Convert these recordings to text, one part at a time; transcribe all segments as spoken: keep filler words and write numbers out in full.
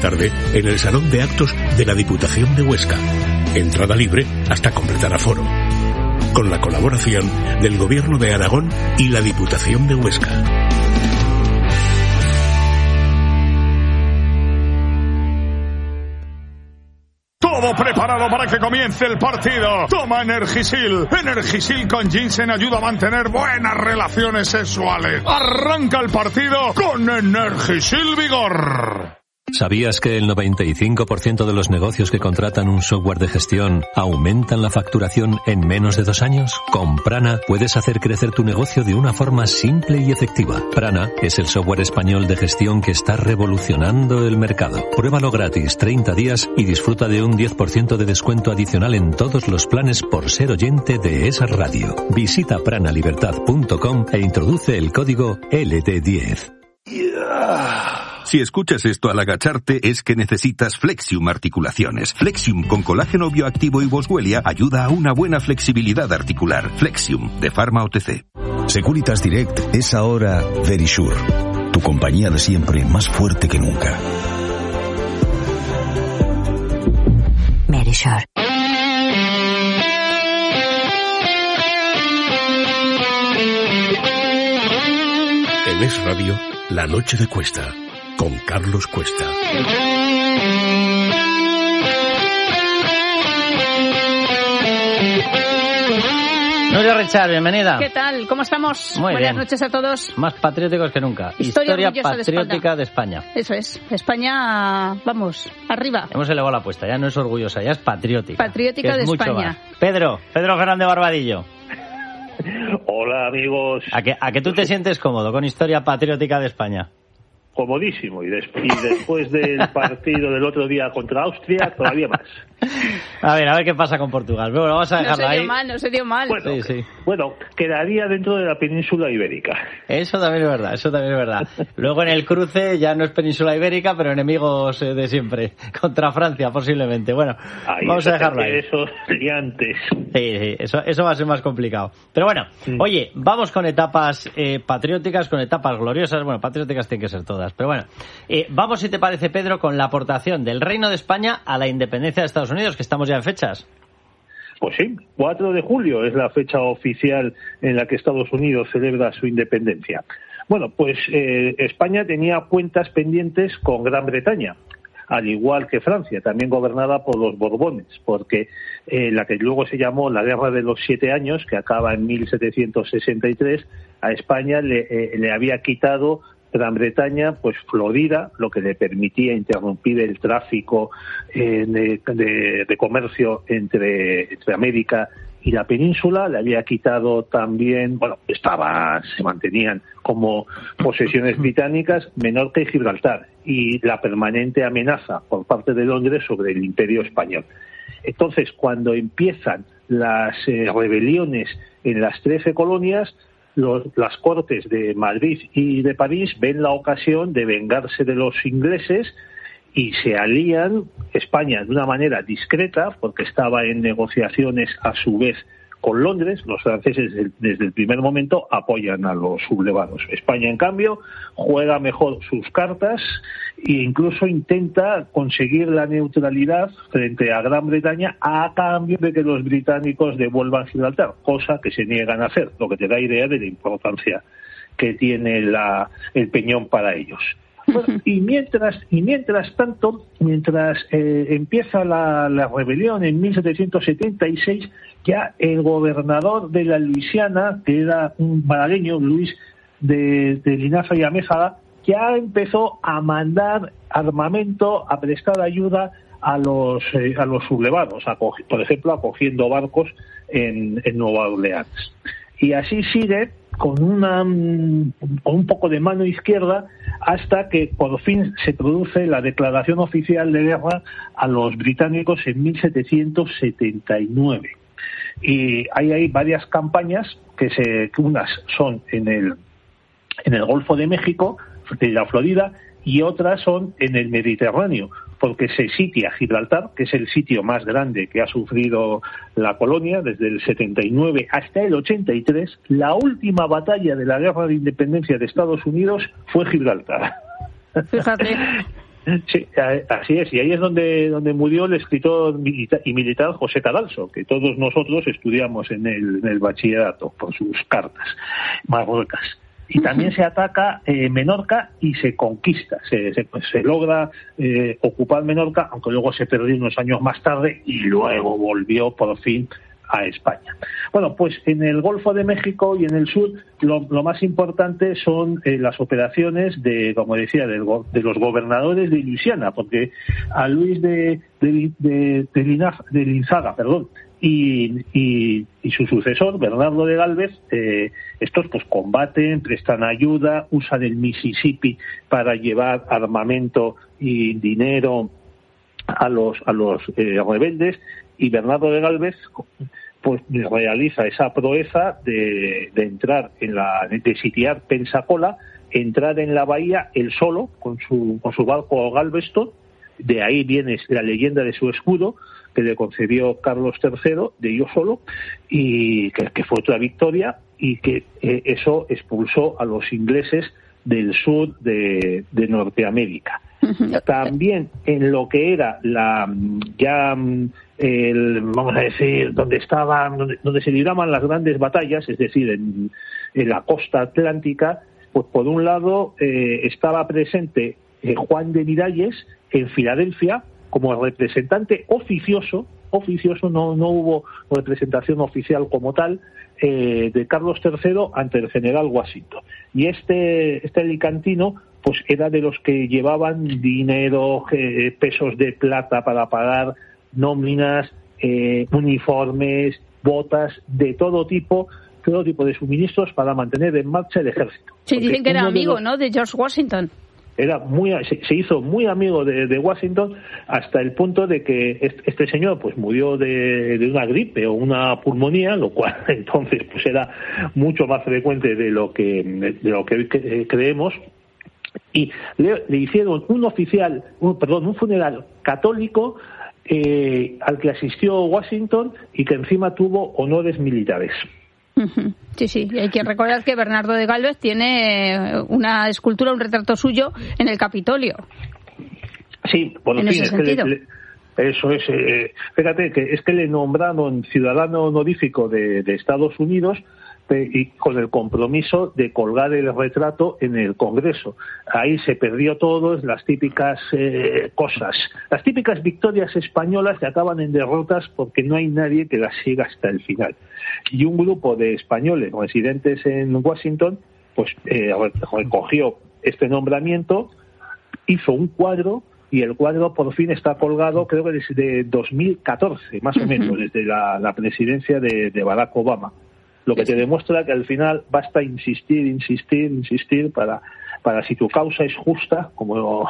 tarde en el Salón de Actos de la Diputación de Huesca. Entrada libre hasta completar aforo. Con la colaboración del Gobierno de Aragón y la Diputación de Huesca. Todo preparado para que comience el partido. Toma Energisil. Energisil con ginseng ayuda a mantener buenas relaciones sexuales. Arranca el partido con Energisil Vigor. ¿Sabías que el noventa y cinco por ciento de los negocios que contratan un software de gestión aumentan la facturación en menos de dos años? Con Prana puedes hacer crecer tu negocio de una forma simple y efectiva. Prana es el software español de gestión que está revolucionando el mercado. Pruébalo gratis treinta días y disfruta de un diez por ciento de descuento adicional en todos los planes por ser oyente de esa radio. Visita pranalibertad punto com e introduce el código L D diez. Si escuchas esto al agacharte es que necesitas Flexium Articulaciones. Flexium con colágeno bioactivo y boswellia ayuda a una buena flexibilidad articular. Flexium, de Pharma O T C. Securitas Direct es ahora Verisure, tu compañía de siempre más fuerte que nunca. Verisure. En Es Radio, La Noche de Cuesta, con Carlos Cuesta. Nuria Richard, bienvenida. ¿Qué tal? ¿Cómo estamos? Muy Buenas bien. noches a todos. Más patrióticos que nunca. Historia, Historia patriótica de, de España. Eso es. España, vamos, arriba. Hemos elevado la apuesta. Ya no es orgullosa, ya es patriótica. Patriótica de España. Más. Pedro, Pedro Grande Barbadillo. Hola, amigos. ¿A que, ¿A que tú te sientes cómodo con Historia patriótica de España? Comodísimo, y, des- y después del partido del otro día contra Austria, todavía más. A ver, a ver qué pasa con Portugal. Bueno, vamos a dejarla no se dio ahí. mal, no se dio mal. Bueno, sí, sí. bueno, quedaría dentro de la península ibérica. Eso también es verdad, eso también es verdad. Luego en el cruce ya no es península ibérica, pero enemigos eh, de siempre. Contra Francia, posiblemente. Bueno, Ahí vamos a dejarlo ahí. Esos liantes. Sí, sí, eso, eso va a ser más complicado. Pero bueno, Mm. oye, vamos con etapas eh, patrióticas, con etapas gloriosas. Bueno, patrióticas tienen que ser todas, pero bueno. Eh, vamos, si te parece, Pedro, con la aportación del Reino de España a la independencia de Estados Unidos, que estamos ya en fechas. Pues sí, cuatro de julio es la fecha oficial en la que Estados Unidos celebra su independencia. Bueno, pues eh, España tenía cuentas pendientes con Gran Bretaña, al igual que Francia, también gobernada por los Borbones, porque eh, la que luego se llamó la Guerra de los Siete Años, que acaba en mil setecientos sesenta y tres, a España le, eh, le había quitado Gran Bretaña, pues Florida, lo que le permitía interrumpir el tráfico eh, de, de, de comercio entre, entre América y la península. Le había quitado también, bueno, estaba, se mantenían como posesiones británicas, Menorca y Gibraltar, y la permanente amenaza por parte de Londres sobre el Imperio español. Entonces, cuando empiezan las eh, rebeliones en las trece colonias, Los, las Cortes de Madrid y de París ven la ocasión de vengarse de los ingleses y se alían. España de una manera discreta, porque estaba en negociaciones a su vez con Londres. Los franceses desde el primer momento apoyan a los sublevados. España, en cambio, juega mejor sus cartas e incluso intenta conseguir la neutralidad frente a Gran Bretaña a cambio de que los británicos devuelvan Gibraltar, cosa que se niegan a hacer, lo que te da idea de la importancia que tiene la, el peñón para ellos. Bueno, y mientras y mientras tanto, mientras eh, empieza la, la rebelión en mil setecientos setenta y seis, ya el gobernador de la Luisiana, que era un malagueño, Luis de, de Linaza y Amézaga, ya empezó a mandar armamento, a prestar ayuda a los eh, a los sublevados, acogi- por ejemplo, acogiendo barcos en, en Nueva Orleans. Y así sigue con una con un poco de mano izquierda hasta que por fin se produce la declaración oficial de guerra a los británicos en mil setecientos setenta y nueve. Y hay, hay varias campañas que se que unas son en el en el Golfo de México, de la Florida, y otras son en el Mediterráneo, porque se sitia Gibraltar, que es el sitio más grande que ha sufrido la colonia desde el setenta y nueve hasta el ochenta y tres. La última batalla de la Guerra de Independencia de Estados Unidos fue Gibraltar. Fíjate. Sí, así es, y ahí es donde donde murió el escritor milita- y militar José Cadalso, que todos nosotros estudiamos en el, en el bachillerato por sus cartas marruecas. Y también se ataca eh, Menorca y se conquista, se, se, pues, se logra eh, ocupar Menorca, aunque luego se perdió unos años más tarde y luego volvió por fin a España. Bueno, pues en el Golfo de México y en el sur lo, lo más importante son eh, las operaciones de, como decía, del, de los gobernadores de Luisiana, porque a Luis de, de, de, de, Linaja, de Linzaga, perdón, y, y, y su sucesor, Bernardo de Gálvez, eh, estos pues combaten, prestan ayuda, usan el Mississippi para llevar armamento y dinero a los a los eh, rebeldes, y Bernardo de Gálvez pues realiza esa proeza de, de entrar en la de sitiar Pensacola, entrar en la bahía él solo con su con su barco Galveston. De ahí viene la leyenda de su escudo que le concedió Carlos tercero, de yo solo, y que, que fue otra victoria, y que eh, eso expulsó a los ingleses del sur de, de Norteamérica. También en lo que era la ya el, vamos a decir, donde estaban, donde, donde se libraban las grandes batallas, es decir, en, en la costa atlántica, pues por un lado eh, estaba presente eh, Juan de Miralles en Filadelfia como representante oficioso, oficioso, no, no hubo representación oficial como tal, eh, de Carlos tercero ante el general Washington. Y este, este alicantino pues era de los que llevaban dinero, eh, pesos de plata para pagar nóminas, eh, uniformes, botas, de todo tipo, todo tipo de suministros para mantener en marcha el ejército. Sí, Porque dicen que era amigo, los... ¿no?, de George Washington. Era muy, se, se hizo muy amigo de, de Washington, hasta el punto de que este, este señor pues murió de, de una gripe o una pulmonía, lo cual entonces pues era mucho más frecuente de lo que de lo que hoy creemos. Y le, le hicieron un oficial, un, perdón, un funeral católico eh, al que asistió Washington y que encima tuvo honores militares. Sí, sí, y hay que recordar que Bernardo de Gálvez tiene una escultura, un retrato suyo en el Capitolio. Sí, por en fin, ese es sentido. Que le, le, eso es, eh, fíjate que es que le nombraron ciudadano honorífico de, de Estados Unidos, y con el compromiso de colgar el retrato en el Congreso. Ahí se perdió todo, las típicas eh, cosas, las típicas victorias españolas que acaban en derrotas porque no hay nadie que las siga hasta el final. Y un grupo de españoles residentes en Washington pues eh, recogió este nombramiento, hizo un cuadro, y el cuadro por fin está colgado, creo que desde dos mil catorce, más o menos, desde la, la presidencia de, de Barack Obama. Lo que te demuestra que al final basta insistir, insistir, insistir para, para si tu causa es justa, como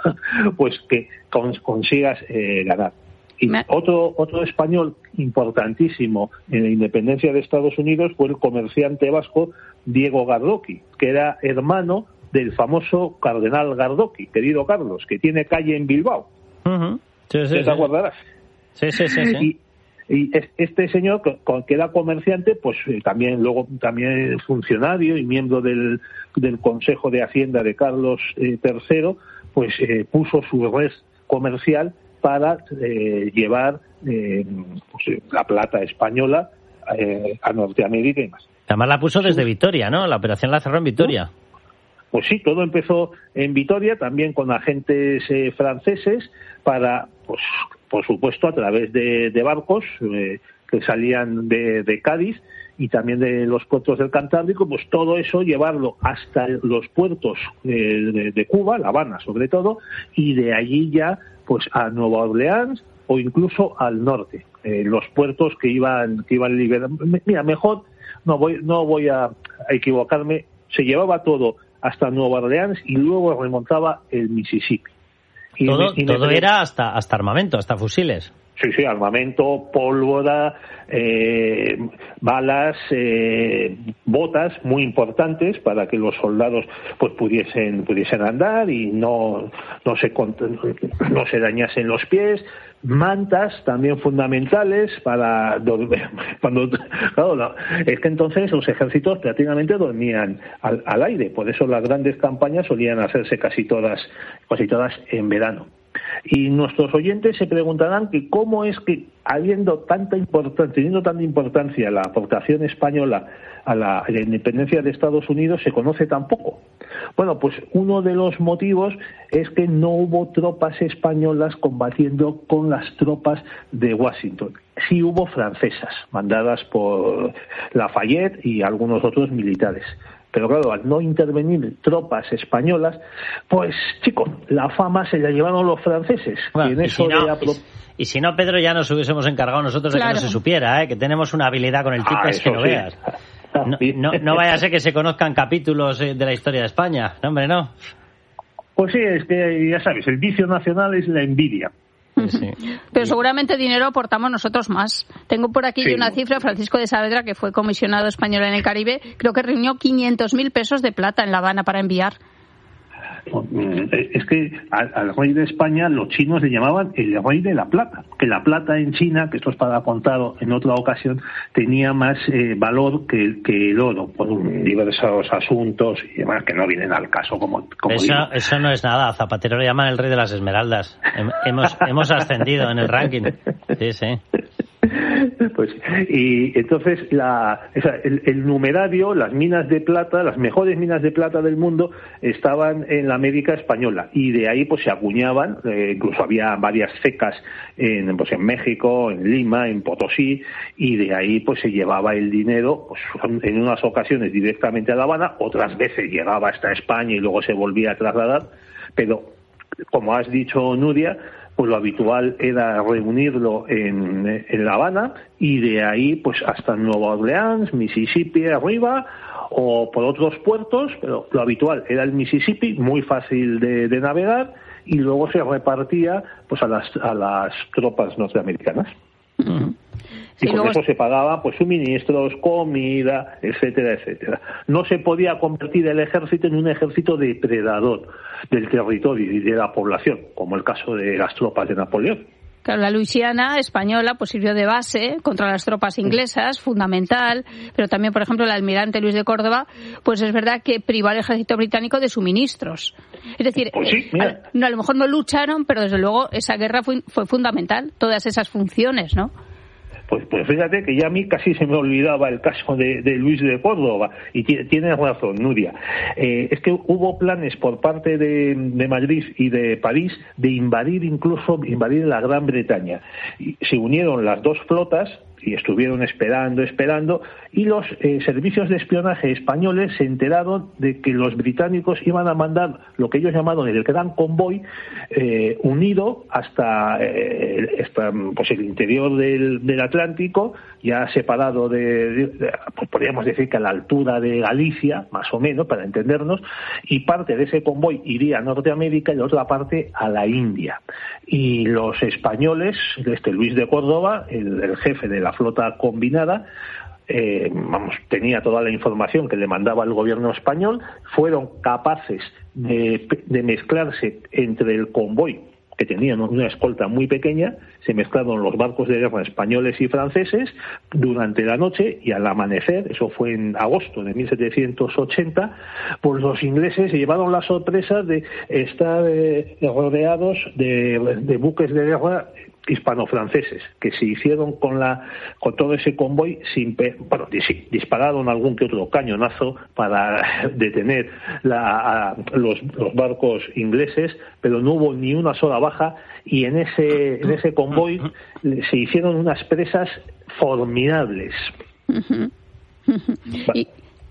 pues que consigas eh, ganar. Y otro, otro español importantísimo en la independencia de Estados Unidos fue el comerciante vasco Diego Gardoqui, que era hermano del famoso cardenal Gardoqui, querido Carlos, que tiene calle en Bilbao. Uh-huh. Sí, sí, ¿Te sí. acordarás? Sí, sí, sí. sí. Y, Y este señor, que era comerciante, pues también luego también funcionario y miembro del, del Consejo de Hacienda de Carlos eh, tercero, pues eh, puso su red comercial para eh, llevar eh, pues, la plata española eh, a Norteamérica y más. Además la puso desde Vitoria, ¿no? La operación la cerró en Vitoria. Pues sí, todo empezó en Vitoria, también con agentes eh, franceses para, pues, por supuesto, a través de, de barcos eh, que salían de, de Cádiz y también de los puertos del Cantábrico, pues todo eso llevarlo hasta los puertos eh, de, de Cuba, La Habana sobre todo, y de allí ya pues a Nueva Orleans o incluso al norte, eh, los puertos que iban que iban liberando. Mira, mejor no voy no voy a, a equivocarme, se llevaba todo hasta Nueva Orleans y luego remontaba el Mississippi. Y todo me, y todo me... era hasta hasta armamento, hasta fusiles. Sí, sí, armamento, pólvora, eh, balas, eh, botas muy importantes para que los soldados pues pudiesen pudiesen andar y no no se no se dañasen los pies. Mantas también fundamentales para dormir. Cuando, claro, es que entonces los ejércitos prácticamente dormían al, al aire, por eso las grandes campañas solían hacerse casi todas, casi todas en verano. Y nuestros oyentes se preguntarán que cómo es que, habiendo tanta importancia, teniendo tanta importancia la aportación española a la, a la independencia de Estados Unidos, se conoce tan poco. Bueno, pues uno de los motivos es que no hubo tropas españolas combatiendo con las tropas de Washington. Sí hubo francesas, mandadas por Lafayette y algunos otros militares. Pero claro, al no intervenir tropas españolas, pues, chicos, la fama se la llevaron los franceses. Bueno, y, en y, eso si no, de apro- y, y si no, Pedro, ya nos hubiésemos encargado nosotros de claro. que no se supiera, ¿eh? Que tenemos una habilidad con el tipo Ah, es que eso no sí. veas. No, no, no vaya a ser que se conozcan capítulos de la historia de España. No, hombre, no. Pues sí, es que ya sabes, el vicio nacional es la envidia. Sí, sí. Pero seguramente dinero aportamos nosotros más. Tengo por aquí Sí. una cifra. Francisco de Saavedra, que fue comisionado español en el Caribe, creo que reunió quinientos mil pesos de plata en La Habana para enviar. Es que al, al rey de España los chinos le llamaban el rey de la plata, que la plata en China, que esto es para contado en otra ocasión, tenía más eh, valor que el, que el oro por diversos asuntos y demás que no vienen al caso, como, como Eso, digo. eso no es nada. A Zapatero le llaman el rey de las esmeraldas. Hem- Hemos, hemos ascendido en el ranking. Sí, sí. Pues, y entonces la, esa, el, el numerario, las minas de plata, las mejores minas de plata del mundo estaban en la América española y de ahí pues se acuñaban, eh, incluso había varias cecas en, pues, en México, en Lima, en Potosí, y de ahí pues se llevaba el dinero pues, en unas ocasiones directamente a La Habana, otras veces llegaba hasta España y luego se volvía a trasladar, pero como has dicho, Nuria, pues lo habitual era reunirlo en, en La Habana y de ahí pues hasta Nueva Orleans, Mississippi arriba o por otros puertos, pero lo habitual era el Mississippi, muy fácil de, de navegar, y luego se repartía pues a las a las tropas norteamericanas. Uh-huh. Y Sí, con luego... eso se pagaba pues suministros, comida, etcétera, etcétera. No se podía convertir el ejército en un ejército depredador del territorio y de la población, como el caso de las tropas de Napoleón. Claro, la Luisiana española pues sirvió de base contra las tropas inglesas, fundamental, pero también, por ejemplo, el almirante Luis de Córdoba, pues es verdad que privó al ejército británico de suministros. Es decir, Pues sí, eh, a, no, a lo mejor no lucharon, pero desde luego esa guerra fue, fue fundamental, todas esas funciones, ¿no? Pues, pues fíjate que ya a mí casi se me olvidaba el caso de, de Luis de Córdoba, y t- tienes razón, Nuria. Eh, es que hubo planes por parte de, de Madrid y de París de invadir, incluso invadir la Gran Bretaña. Y se unieron las dos flotas y estuvieron esperando, esperando, y los eh, servicios de espionaje españoles se enteraron de que los británicos iban a mandar lo que ellos llamaron el Gran Convoy, eh, unido hasta, eh, hasta pues el interior del, del Atlántico, ya separado de, de, de, pues podríamos decir que a la altura de Galicia, más o menos, para entendernos, y parte de ese convoy iría a Norteamérica y la otra parte a la India. Y los españoles, este Luis de Córdoba, el, el jefe de la flota combinada, eh, vamos, tenía toda la información que le mandaba el gobierno español, fueron capaces de, de mezclarse entre el convoy, que tenían una escolta muy pequeña, se mezclaron los barcos de guerra españoles y franceses durante la noche, y al amanecer, eso fue en agosto de mil setecientos ochenta, pues los ingleses se llevaron la sorpresa de estar eh, rodeados de, de buques de guerra hispano-franceses, que se hicieron con la con todo ese convoy sin pe- bueno, sí, dispararon algún que otro cañonazo para detener la, a, los, los barcos ingleses, pero no hubo ni una sola baja, y en ese en ese convoy se hicieron unas presas formidables. Uh-huh. Uh-huh. Y...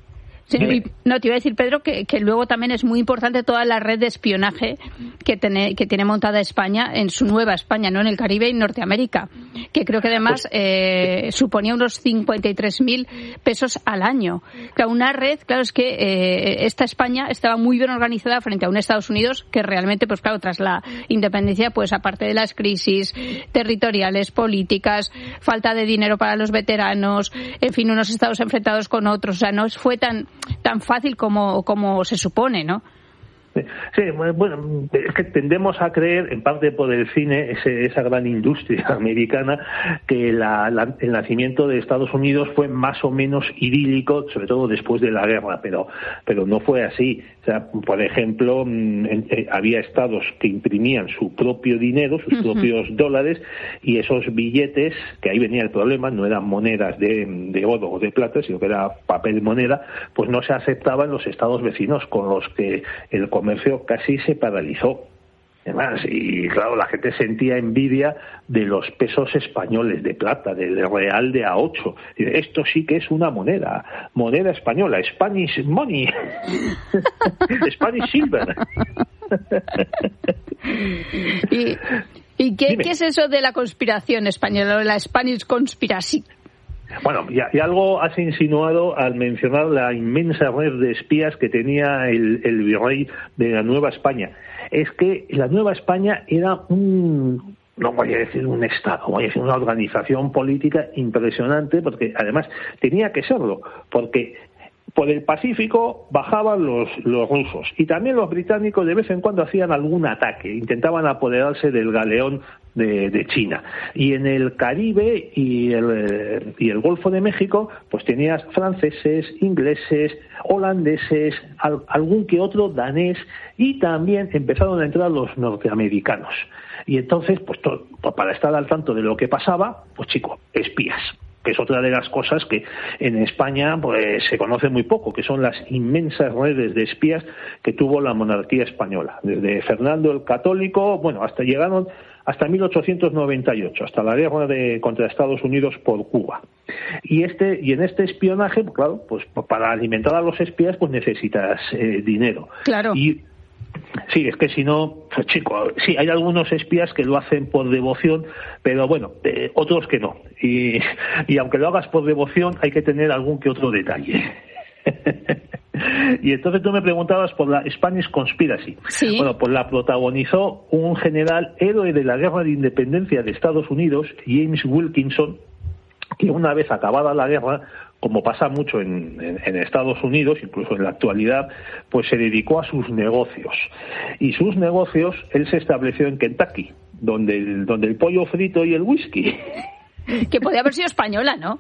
Sí, no, te iba a decir, Pedro, que, que luego también es muy importante toda la red de espionaje que tiene, que tiene montada España en su nueva España, ¿no? En el Caribe y Norteamérica, que creo que además eh, suponía unos cincuenta y tres mil pesos al año. Claro, una red, claro, es que eh, esta España estaba muy bien organizada frente a un Estados Unidos que realmente, pues claro, tras la independencia, pues aparte de las crisis territoriales, políticas, falta de dinero para los veteranos, en fin, unos estados enfrentados con otros, o sea, no fue tan tan fácil como, como se supone, ¿no? Sí, bueno, es que tendemos a creer, en parte por el cine, ese, esa gran industria americana, que la, la, el nacimiento de Estados Unidos fue más o menos idílico, sobre todo después de la guerra, pero, pero no fue así. O sea, por ejemplo, en, en, había estados que imprimían su propio dinero, sus uh-huh. propios dólares, y esos billetes, que ahí venía el problema, no eran monedas de, de oro o de plata, sino que era papel moneda, pues no se aceptaban en los estados vecinos, con los que el comercio casi se paralizó. Además, y claro, la gente sentía envidia de los pesos españoles de plata, del real de a ocho. Esto sí que es una moneda, moneda española, Spanish money, Spanish silver. ¿Y, y qué, qué es eso de la conspiración española, la Spanish conspiracy? Bueno, y, y algo has insinuado al mencionar la inmensa red de espías que tenía el, el virrey de la Nueva España. Es que la Nueva España era un, no voy a decir un Estado, voy a decir una organización política impresionante, porque además tenía que serlo, porque por el Pacífico bajaban los, los rusos y también los británicos de vez en cuando hacían algún ataque, intentaban apoderarse del galeón de, de China. Y en el Caribe y el, y el Golfo de México, pues tenías franceses, ingleses, holandeses, al, algún que otro danés, y también empezaron a entrar los norteamericanos. Y entonces, pues to, para estar al tanto de lo que pasaba, pues chico, espías, que es otra de las cosas que en España pues se conoce muy poco, que son las inmensas redes de espías que tuvo la monarquía española, desde Fernando el Católico, bueno, hasta llegaron hasta mil ochocientos noventa y ocho, hasta la guerra de contra Estados Unidos por Cuba. Y este y en este espionaje, pues, claro, pues para alimentar a los espías pues necesitas eh, dinero. Claro. Y sí, es que si no, pues chico, sí, hay algunos espías que lo hacen por devoción, pero bueno, eh, otros que no. Y, y aunque lo hagas por devoción, hay que tener algún que otro detalle. Y entonces tú me preguntabas por la Spanish Conspiracy. Sí. Bueno, pues la protagonizó un general héroe de la Guerra de Independencia de Estados Unidos, James Wilkinson, que una vez acabada la guerra, como pasa mucho en, en, en Estados Unidos, incluso en la actualidad, pues se dedicó a sus negocios. Y sus negocios, él se estableció en Kentucky, donde el, donde el pollo frito y el whisky. Que podía haber sido española, ¿no?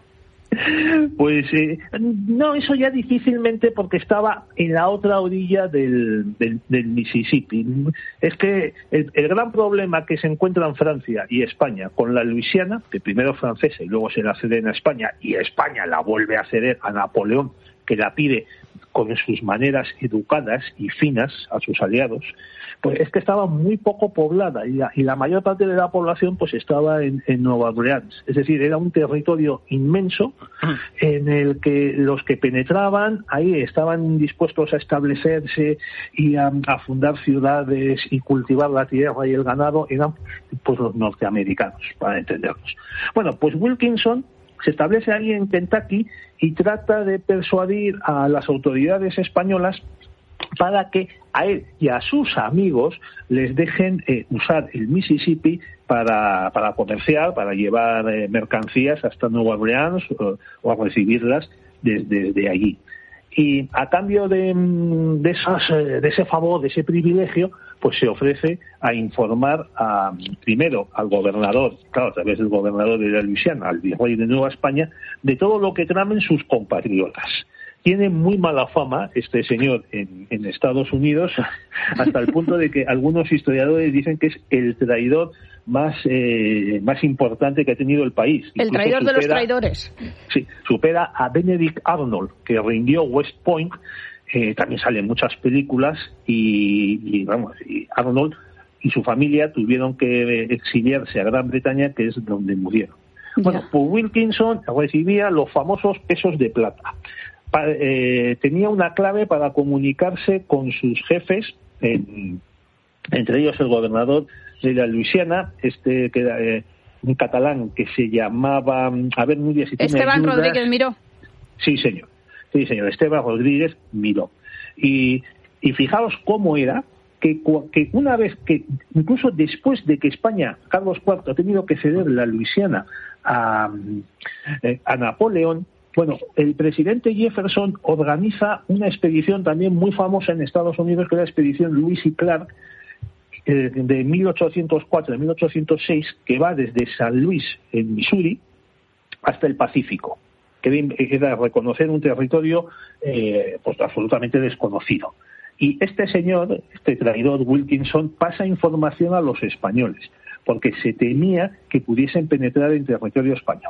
Pues eh, no, eso ya difícilmente, porque estaba en la otra orilla del, del, del Mississippi. Es que el, el gran problema que se encuentra en Francia y España con la Luisiana, que primero es francesa y luego se la ceden a España, y España la vuelve a ceder a Napoleón, que la pide con sus maneras educadas y finas a sus aliados, pues es que estaba muy poco poblada y la, y la mayor parte de la población pues estaba en, en Nueva Orleans. Es decir, era un territorio inmenso en el que los que penetraban ahí estaban dispuestos a establecerse y a, a fundar ciudades y cultivar la tierra y el ganado, eran pues los norteamericanos, para entendernos. Bueno, pues Wilkinson se establece ahí en Kentucky y trata de persuadir a las autoridades españolas para que a él y a sus amigos les dejen eh, usar el Mississippi para, para comerciar, para llevar eh, mercancías hasta Nueva Orleans o, o a recibirlas desde, desde allí. Y a cambio de, de, esas, de ese favor, de ese privilegio, pues se ofrece a informar a, primero al gobernador, claro, a través del gobernador de la Luisiana, al virrey de Nueva España, de todo lo que tramen sus compatriotas. Tiene muy mala fama este señor en, en Estados Unidos, hasta el punto de que algunos historiadores dicen que es el traidor más eh, más importante que ha tenido el país. El Incluso traidor supera, de los traidores. Sí, supera a Benedict Arnold, que rindió West Point. Eh, también salen muchas películas y, y vamos, y Arnold y su familia tuvieron que exiliarse a Gran Bretaña, que es donde murieron. Ya. Bueno, pues Wilkinson recibía los famosos pesos de plata. pa, eh, tenía una clave para comunicarse con sus jefes, en, entre ellos el gobernador de la Luisiana, este que era eh, un catalán que se llamaba, a ver, Nuria, si tú Esteban me ayudas. Rodríguez Miró. Sí, señor. Sí, señor. Esteban Rodríguez Miró. Y, y fijaos cómo era que, que una vez que, incluso después de que España, Carlos cuarto, ha tenido que ceder la Luisiana a, a Napoleón, bueno, el presidente Jefferson organiza una expedición también muy famosa en Estados Unidos, que es la expedición Lewis y Clark, eh, de mil ochocientos cuatro a mil ochocientos seis, que va desde San Luis, en Missouri, hasta el Pacífico, que era reconocer un territorio eh, pues absolutamente desconocido. Y este señor, este traidor Wilkinson, pasa información a los españoles, porque se temía que pudiesen penetrar en territorio español.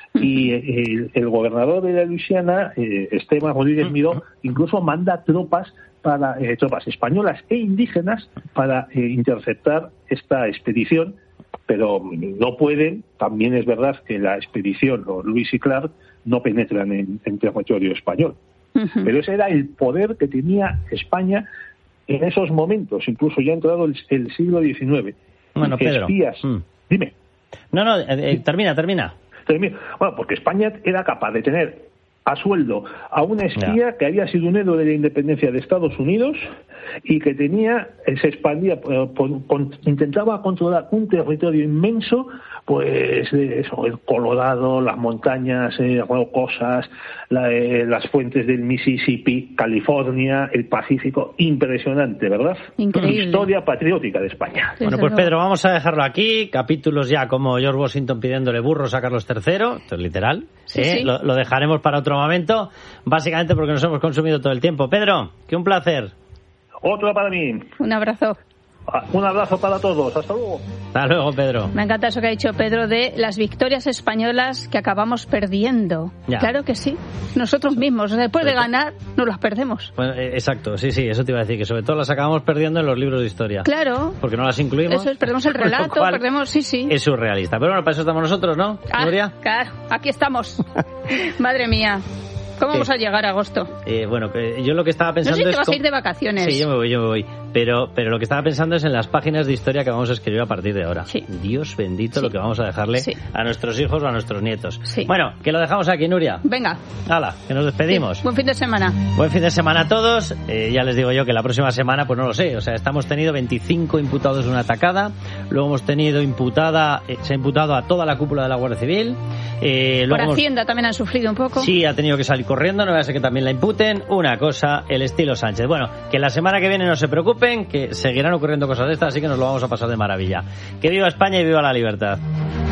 Y el, el gobernador de la Luisiana, eh, Esteban Rodríguez Miró, incluso manda tropas para eh, tropas españolas e indígenas para eh, interceptar esta expedición, pero no pueden. También es verdad que la expedición, los Lewis y Clark, no penetran en, en territorio español. Uh-huh. Pero ese era el poder que tenía España en esos momentos, incluso ya ha entrado el, el siglo diecinueve. Bueno, que Pedro. Espías... Mm. Dime. No, no, eh, termina, termina. Bueno, porque España era capaz de tener a sueldo a una espía ya. que había sido un héroe de la independencia de Estados Unidos y que tenía, se expandía, por, por, intentaba controlar un territorio inmenso, pues eso, el Colorado, las montañas eh, rocosas, la, eh, las fuentes del Mississippi, California, el Pacífico. Impresionante, ¿verdad? Increíble. Historia patriótica de España. Bueno, pues Pedro, vamos a dejarlo aquí. Capítulos ya como George Washington pidiéndole burros a Carlos tercero, esto es literal. Sí, ¿eh? sí. Lo, lo dejaremos para otro momento, básicamente porque nos hemos consumido todo el tiempo. Pedro, que un placer. Otro para mí. Un abrazo. Un abrazo para todos. Hasta luego. Hasta luego, Pedro. Me encanta eso que ha dicho Pedro de las victorias españolas que acabamos perdiendo. Ya. Claro que sí. Nosotros mismos, después de ganar, nos las perdemos. Bueno, eh, exacto, sí, sí, eso te iba a decir, que sobre todo las acabamos perdiendo en los libros de historia. Claro. Porque no las incluimos. Eso es, perdemos el relato, perdemos, sí, sí. Es surrealista. Pero bueno, para eso estamos nosotros, ¿no, ah, Nuria? Claro, aquí estamos. Madre mía. ¿Cómo ¿Qué? vamos a llegar a agosto? Eh, bueno, eh, yo lo que estaba pensando no sé si es... te vas a ir de vacaciones. Sí, yo me voy, yo me voy. Pero, pero lo que estaba pensando es en las páginas de historia que vamos a escribir a partir de ahora. Sí. Dios bendito sí. lo que vamos a dejarle sí. a nuestros hijos o a nuestros nietos. Sí. Bueno, que lo dejamos aquí, Nuria. Venga. Hala, que nos despedimos. Sí. Buen fin de semana. Buen fin de semana a todos. Eh, ya les digo yo que la próxima semana, pues no lo sé. O sea, estamos tenido veinticinco imputados de una atacada. Luego hemos tenido imputada, eh, se ha imputado a toda la cúpula de la Guardia Civil. Eh, Por luego Hacienda hemos... también han sufrido un poco. Sí, ha tenido que salir corriendo, no vaya a ser que también la imputen. Una cosa, el estilo Sánchez. Bueno, que la semana que viene no se preocupen, que seguirán ocurriendo cosas de estas, así que nos lo vamos a pasar de maravilla. Que viva España y viva la libertad.